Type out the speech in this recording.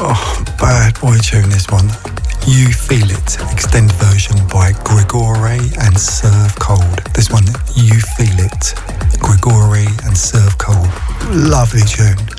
Bad boy tune, this one. You Feel It, extended version by Grigore and Serve Cold. This one, You Feel It, Grigore and Serve Cold. Lovely tune.